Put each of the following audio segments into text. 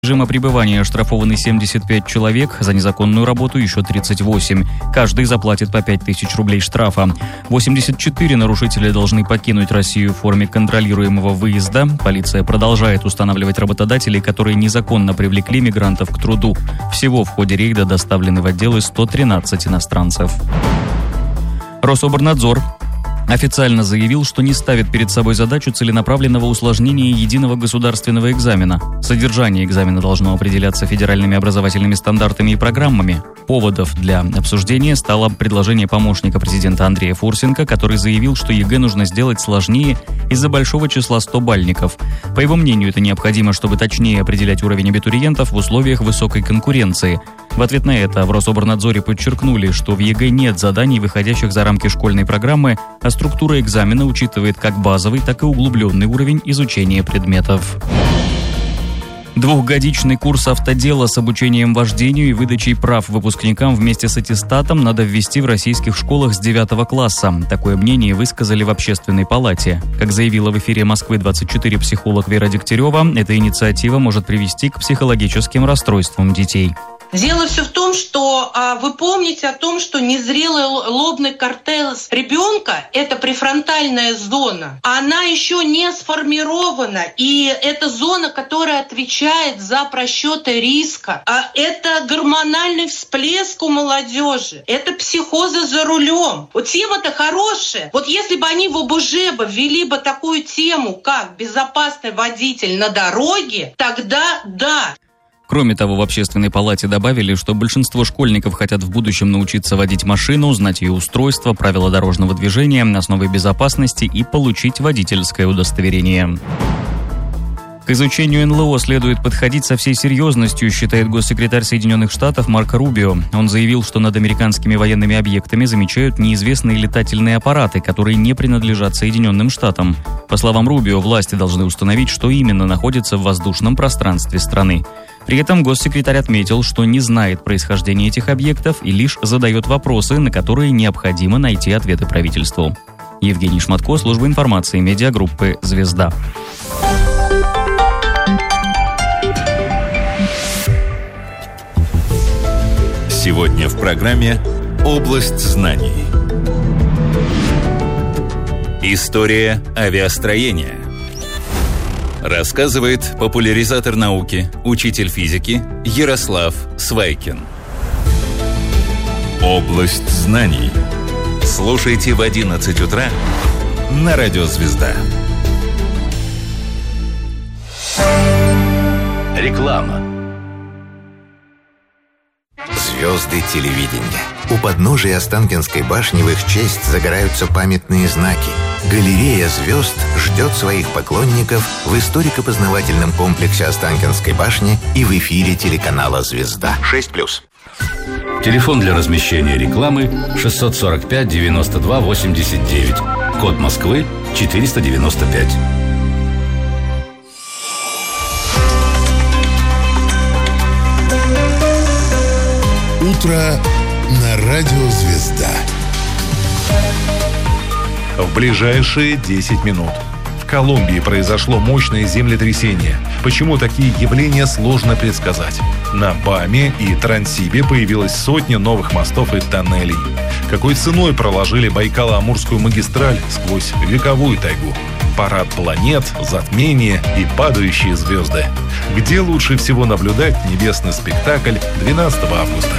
Режима пребывания оштрафованы 75 человек, за незаконную работу еще 38. Каждый заплатит по 5000 рублей штрафа. 84 нарушителя должны покинуть Россию в форме контролируемого выезда. Полиция продолжает устанавливать работодателей, которые незаконно привлекли мигрантов к труду. Всего в ходе рейда доставлены в отделы 113 иностранцев. Рособорнадзор официально заявил, что не ставит перед собой задачу целенаправленного усложнения единого государственного экзамена. Содержание экзамена должно определяться федеральными образовательными стандартами и программами. Поводов для обсуждения стало предложение помощника президента Андрея Фурсенко, который заявил, что ЕГЭ нужно сделать сложнее из-за большого числа 100-бальников. По его мнению, это необходимо, чтобы точнее определять уровень абитуриентов в условиях высокой конкуренции. В ответ на это в Рособорнадзоре подчеркнули, что в ЕГЭ нет заданий, выходящих за рамки школьной программы, а структура экзамена учитывает как базовый, так и углубленный уровень изучения предметов. Двухгодичный курс автодела с обучением вождению и выдачей прав выпускникам вместе с аттестатом надо ввести в российских школах с 9 класса. Такое мнение высказали в Общественной палате. Как заявила в эфире «Москвы-24» психолог Вера Дегтярева, эта инициатива может привести к психологическим расстройствам детей. Дело все в том, что вы помните о том, что незрелый лобный кортекс ребенка – это префронтальная зона. Она еще не сформирована, и это зона, которая отвечает за просчеты риска. Это гормональный всплеск у молодежи, это психозы за рулем. Вот тема-то хорошая. Вот если бы они в ОБЖ ввели бы такую тему, как безопасный водитель на дороге, тогда да. Кроме того, в Общественной палате добавили, что большинство школьников хотят в будущем научиться водить машину, знать ее устройство, правила дорожного движения, основы безопасности и получить водительское удостоверение. К изучению НЛО следует подходить со всей серьезностью, считает госсекретарь Соединенных Штатов Марко Рубио. Он заявил, что над американскими военными объектами замечают неизвестные летательные аппараты, которые не принадлежат Соединенным Штатам. По словам Рубио, власти должны установить, что именно находится в воздушном пространстве страны. При этом госсекретарь отметил, что не знает происхождения этих объектов и лишь задает вопросы, на которые необходимо найти ответы правительству. Евгений Шматко, служба информации медиагруппы «Звезда». Сегодня в программе «Область знаний». История авиастроения. Рассказывает популяризатор науки, учитель физики Ярослав Свайкин. «Область знаний». Слушайте в 11 утра на радио «Звезда». Реклама. Звезды телевидения. У подножия Останкинской башни в их честь загораются памятные знаки. Галерея звезд ждет своих поклонников в историко-познавательном комплексе Останкинской башни и в эфире телеканала «Звезда». 6+. Телефон для размещения рекламы 645 92 89. Код Москвы 495. Утро на радио «Звезда». В ближайшие 10 минут. В Колумбии произошло мощное землетрясение. Почему такие явления сложно предсказать? На Баме и Трансибе появилась сотня новых мостов и тоннелей. Какой ценой проложили Байкало-Амурскую магистраль сквозь вековую тайгу? Парад планет, затмение и падающие звезды. Где лучше всего наблюдать небесный спектакль 12 августа?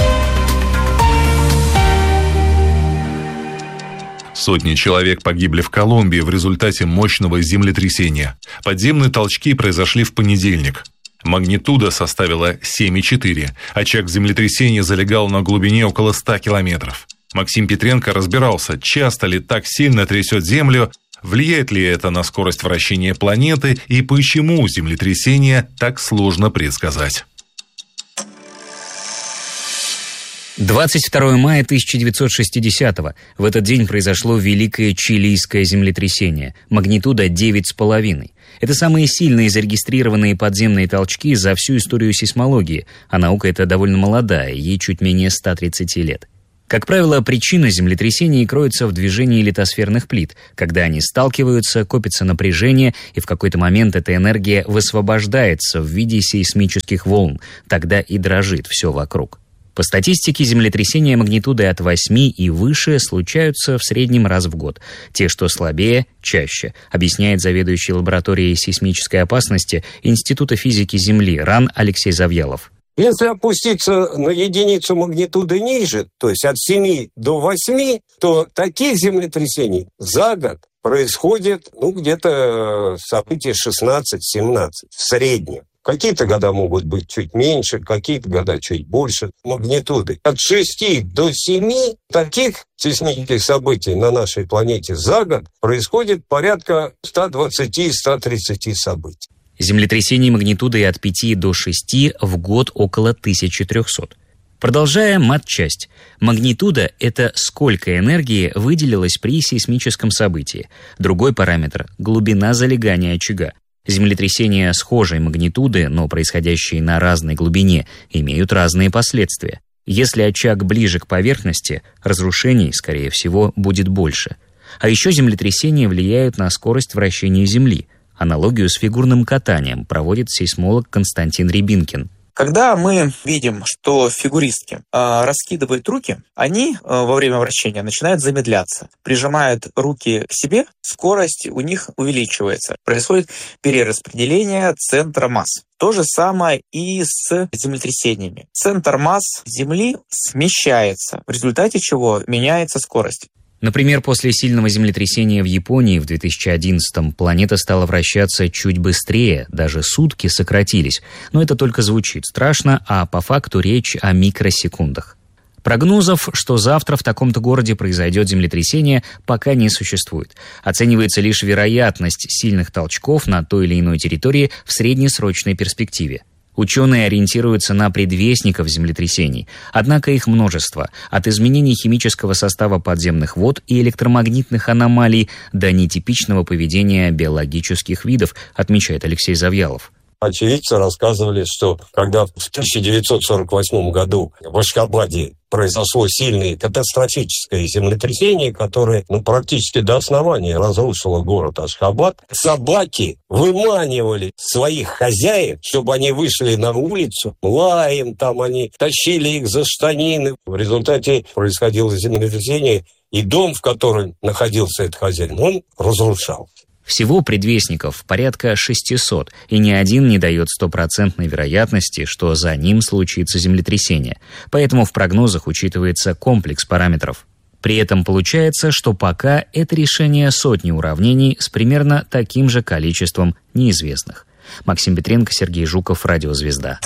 Сотни человек погибли в Колумбии в результате мощного землетрясения. Подземные толчки произошли в понедельник. Магнитуда составила 7,4. Очаг землетрясения залегал на глубине около 100 километров. Максим Петренко разбирался, часто ли так сильно трясет Землю, влияет ли это на скорость вращения планеты и почему землетрясение так сложно предсказать. 22 мая 1960-го. В этот день произошло Великое Чилийское землетрясение. Магнитуда 9,5. Это самые сильные зарегистрированные подземные толчки за всю историю сейсмологии, а наука эта довольно молодая, ей чуть менее 130 лет. Как правило, причина землетрясений кроется в движении литосферных плит. Когда они сталкиваются, копится напряжение, и в какой-то момент эта энергия высвобождается в виде сейсмических волн. Тогда и дрожит все вокруг. По статистике, землетрясения магнитудой от 8 и выше случаются в среднем раз в год. Те, что слабее, чаще, объясняет заведующий лабораторией сейсмической опасности Института физики Земли РАН Алексей Завьялов. Если опуститься на единицу магнитуды ниже, то есть от 7 до 8, то таких землетрясений за год происходит где-то события 16-17 в среднем. Какие-то года могут быть чуть меньше, какие-то года чуть больше магнитуды. От 6 до 7 таких сейсмических событий на нашей планете за год происходит порядка 120-130 событий. Землетрясений магнитудой от 5 до 6 в год около 1300. Продолжая матчасть. Магнитуда – это сколько энергии выделилось при сейсмическом событии. Другой параметр – глубина залегания очага. Землетрясения схожей магнитуды, но происходящие на разной глубине, имеют разные последствия. Если очаг ближе к поверхности, разрушений, скорее всего, будет больше. А еще землетрясения влияют на скорость вращения Земли. Аналогию с фигурным катанием проводит сейсмолог Константин Рябинкин. Когда мы видим, что фигуристки раскидывают руки, они во время вращения начинают замедляться. Прижимают руки к себе, скорость у них увеличивается. Происходит перераспределение центра масс. То же самое и с землетрясениями. Центр масс Земли смещается, в результате чего меняется скорость. Например, после сильного землетрясения в Японии в 2011-м планета стала вращаться чуть быстрее, даже сутки сократились. Но это только звучит страшно, а по факту речь о микросекундах. Прогнозов, что завтра в таком-то городе произойдет землетрясение, пока не существует. Оценивается лишь вероятность сильных толчков на той или иной территории в среднесрочной перспективе. Ученые ориентируются на предвестников землетрясений, однако их множество, от изменений химического состава подземных вод и электромагнитных аномалий до нетипичного поведения биологических видов, отмечает Алексей Завьялов. Очевидцы рассказывали, что когда в 1948 году в Ашхабаде произошло сильное катастрофическое землетрясение, которое практически до основания разрушило город Ашхабад, собаки выманивали своих хозяев, чтобы они вышли на улицу, лаем там они, тащили их за штанины. В результате происходило землетрясение, и дом, в котором находился этот хозяин, он разрушался. Всего предвестников порядка 600, и ни один не дает стопроцентной вероятности, что за ним случится землетрясение. Поэтому в прогнозах учитывается комплекс параметров. При этом получается, что пока это решение сотни уравнений с примерно таким же количеством неизвестных. Максим Петренко, Сергей Жуков, Радио Звезда.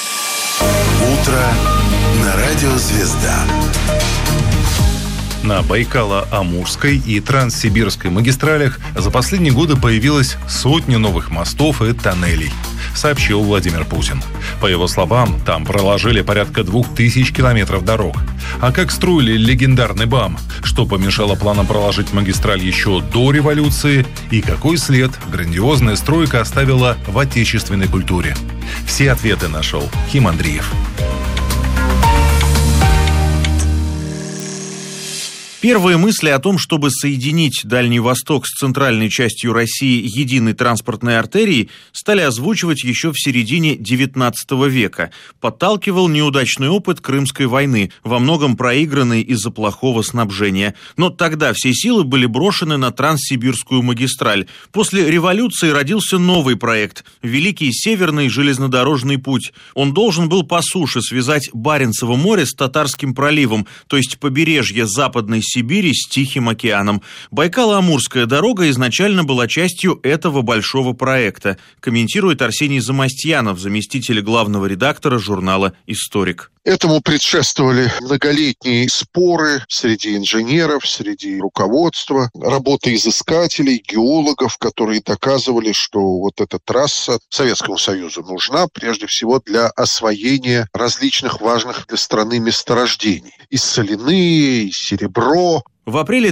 Утро на Радио Звезда. На Байкало-Амурской и Транссибирской магистралях за последние годы появилось сотни новых мостов и тоннелей, сообщил Владимир Путин. По его словам, там проложили порядка 2000 километров дорог. А как строили легендарный БАМ? Что помешало планам проложить магистраль еще до революции? И какой след грандиозная стройка оставила в отечественной культуре? Все ответы нашел Ким Андреев. Первые мысли о том, чтобы соединить Дальний Восток с центральной частью России единой транспортной артерией, стали озвучивать еще в середине XIX века. Подталкивал неудачный опыт Крымской войны, во многом проигранный из-за плохого снабжения. Но тогда все силы были брошены на Транссибирскую магистраль. После революции родился новый проект – Великий Северный железнодорожный путь. Он должен был по суше связать Баренцево море с Татарским проливом, то есть побережье Западной Сибири с Тихим океаном. Байкало-Амурская дорога изначально была частью этого большого проекта, комментирует Арсений Замостьянов, заместитель главного редактора журнала «Историк». Этому предшествовали многолетние споры среди инженеров, среди руководства, работа изыскателей, геологов, которые доказывали, что вот эта трасса Советскому Союзу нужна прежде всего для освоения различных важных для страны месторождений. И соляные, и серебро. В апреле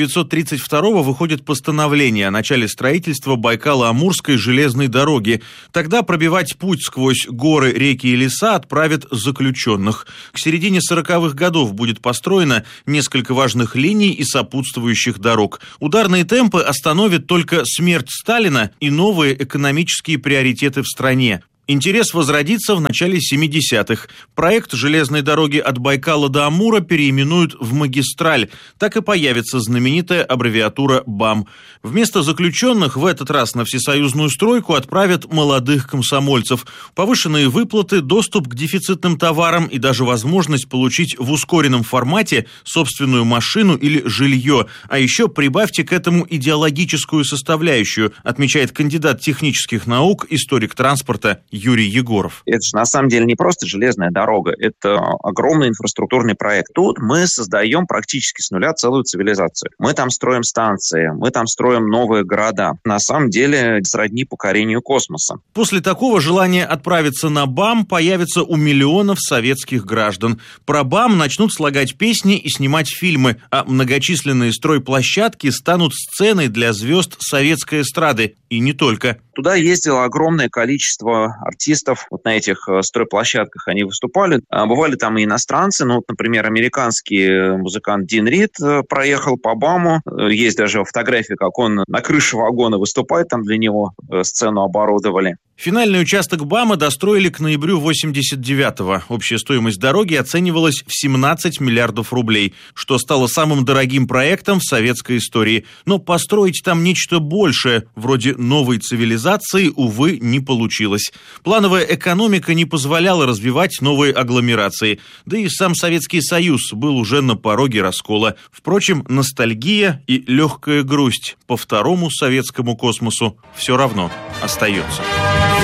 1932 выходит постановление о начале строительства Байкало-Амурской железной дороги. Тогда пробивать путь сквозь горы, реки и леса отправят заключенных. К середине 40-х годов будет построено несколько важных линий и сопутствующих дорог. Ударные темпы остановят только смерть Сталина и новые экономические приоритеты в стране. Интерес возродится в начале 70-х. Проект железной дороги от Байкала до Амура переименуют в «Магистраль». Так и появится знаменитая аббревиатура БАМ. Вместо заключенных в этот раз на всесоюзную стройку отправят молодых комсомольцев. Повышенные выплаты, доступ к дефицитным товарам и даже возможность получить в ускоренном формате собственную машину или жилье. А еще прибавьте к этому идеологическую составляющую, отмечает кандидат технических наук, историк транспорта Юрий Егоров. Это же на самом деле не просто железная дорога, это огромный инфраструктурный проект. Тут мы создаем практически с нуля целую цивилизацию. Мы там строим станции, мы там строим новые города. На самом деле сродни покорению космоса. После такого желание отправиться на БАМ появится у миллионов советских граждан. Про БАМ начнут слагать песни и снимать фильмы, а многочисленные стройплощадки станут сценой для звезд советской эстрады. И не только. Туда ездило огромное количество артистов. Вот на этих стройплощадках они выступали. Бывали там и иностранцы. Ну, вот, например, американский музыкант Дин Рид проехал по БАМу. Есть даже фотографии, как он на крыше вагона выступает. Там для него сцену оборудовали. Финальный участок БАМа достроили к ноябрю 89-го. Общая стоимость дороги оценивалась в 17 миллиардов рублей, что стало самым дорогим проектом в советской истории. Но построить там нечто большее, вроде новой цивилизации, увы, не получилось. Плановая экономика не позволяла развивать новые агломерации. Да и сам Советский Союз был уже на пороге раскола. Впрочем, ностальгия и легкая грусть по второму советскому космосу все равно остается.